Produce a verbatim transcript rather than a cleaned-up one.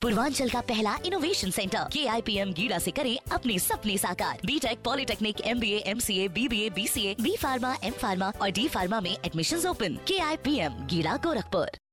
पूर्वांचल का पहला innovation centre के आई पी एम गीड़ा से करें अपने सपने साकार। बीटेक, पॉलिटेक्निक, एम बी ए, एम सी ए, बी बी ए, बी सी ए, बी फार्मा, एम फार्मा और डी फार्मा में एडमिशंस ओपन। के आई पी एम गीड़ा, गोरखपुर।